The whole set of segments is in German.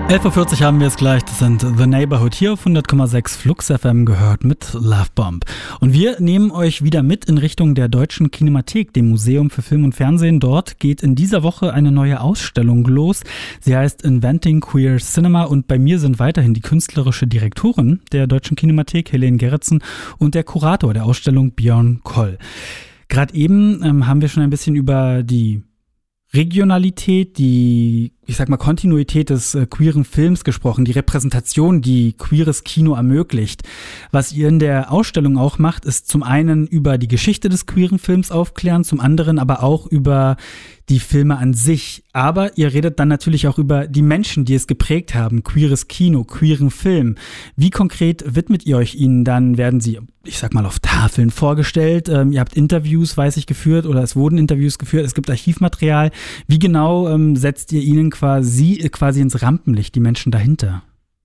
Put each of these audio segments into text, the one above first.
11:40 Uhr haben wir es gleich. Das sind The Neighborhood hier auf 100,6 Flux FM gehört mit Love Bomb. Und wir nehmen euch wieder mit in Richtung der Deutschen Kinemathek, dem Museum für Film und Fernsehen. Dort geht in dieser Woche eine neue Ausstellung los. Sie heißt Inventing Queer Cinema und bei mir sind weiterhin die künstlerische Direktorin der Deutschen Kinemathek, Helene Gerritsen, und der Kurator der Ausstellung, Björn Koll. Gerade eben haben wir schon ein bisschen über die Regionalität, die, Kontinuität des queeren Films gesprochen, die Repräsentation, die queeres Kino ermöglicht. Was ihr in der Ausstellung auch macht, ist zum einen über die Geschichte des queeren Films aufklären, zum anderen aber auch über die Filme an sich. Aber ihr redet dann natürlich auch über die Menschen, die es geprägt haben, queeres Kino, queeren Film. Wie konkret widmet ihr euch ihnen dann? Werden sie, auf Tafeln vorgestellt? Ihr habt Interviews, weiß ich, geführt oder es wurden Interviews geführt, es gibt Archivmaterial. Wie genau setzt ihr ihnen quasi ins Rampenlicht, die Menschen dahinter?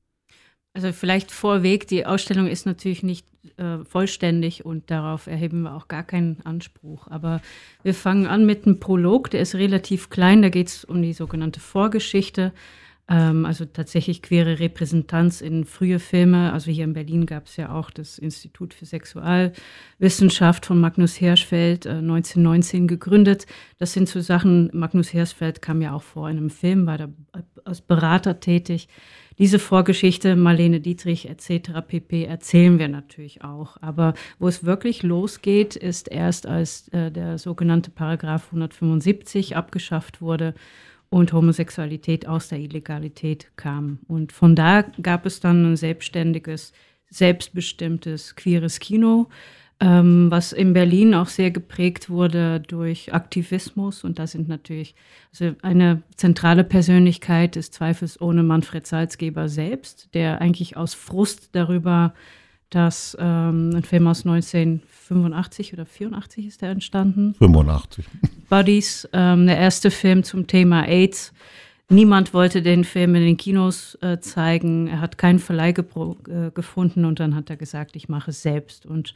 Also vielleicht vorweg, die Ausstellung ist natürlich nicht vollständig und darauf erheben wir auch gar keinen Anspruch. Aber wir fangen an mit einem Prolog, der ist relativ klein, da geht es um die sogenannte Vorgeschichte, also tatsächlich queere Repräsentanz in frühe Filme. Also hier in Berlin gab es ja auch das Institut für Sexualwissenschaft von Magnus Hirschfeld, 1919 gegründet. Das sind so Sachen, Magnus Hirschfeld kam ja auch vor in einem Film, war da als Berater tätig. Diese Vorgeschichte, Marlene Dietrich etc. pp. Erzählen wir natürlich auch. Aber wo es wirklich losgeht, ist erst, als der sogenannte Paragraph 175 abgeschafft wurde und Homosexualität aus der Illegalität kam. Und von da gab es dann ein selbstständiges, selbstbestimmtes queeres Kino, was in Berlin auch sehr geprägt wurde durch Aktivismus. Und da sind natürlich, also eine zentrale Persönlichkeit ist zweifelsohne Manfred Salzgeber selbst, der eigentlich aus Frust darüber, dass ein Film aus 1985 oder 84 ist der entstanden. 85. Buddies, der erste Film zum Thema AIDS. Niemand wollte den Film in den Kinos zeigen. Er hat keinen Verleih gefunden und dann hat er gesagt, ich mache es selbst. Und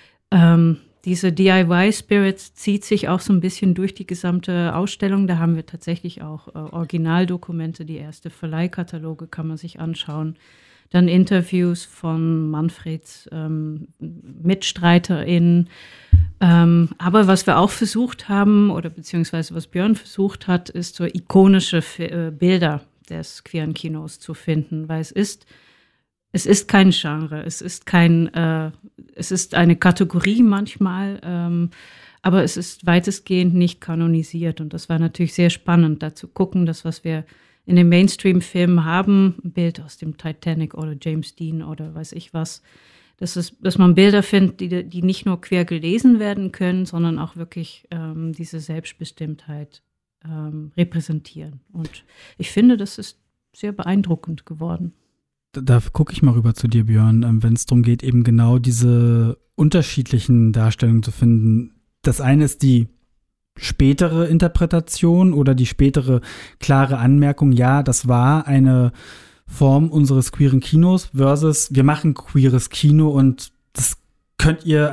diese DIY-Spirit zieht sich auch so ein bisschen durch die gesamte Ausstellung. Da haben wir tatsächlich auch Originaldokumente, die erste Verleihkataloge kann man sich anschauen. Dann Interviews von Manfreds MitstreiterInnen. Aber was wir auch versucht haben, oder beziehungsweise was Björn versucht hat, ist so ikonische Bilder des queeren Kinos zu finden, weil es ist kein Genre, es ist eine Kategorie manchmal, aber es ist weitestgehend nicht kanonisiert. Und das war natürlich sehr spannend, da zu gucken, dass was wir in den Mainstream-Filmen haben, ein Bild aus dem Titanic oder James Dean oder weiß ich was, dass man Bilder findet, die nicht nur quer gelesen werden können, sondern auch wirklich diese Selbstbestimmtheit repräsentieren. Und ich finde, das ist sehr beeindruckend geworden. Da gucke ich mal rüber zu dir, Björn, wenn es darum geht, eben genau diese unterschiedlichen Darstellungen zu finden. Das eine ist die spätere Interpretation oder die spätere klare Anmerkung, ja, das war eine Form unseres queeren Kinos versus wir machen queeres Kino und das könnt ihr